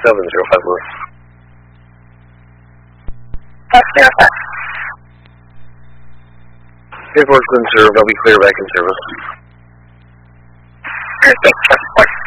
Louis. That's verified. Paperwork's been served. I'll be clear back in service. Perfect. Transport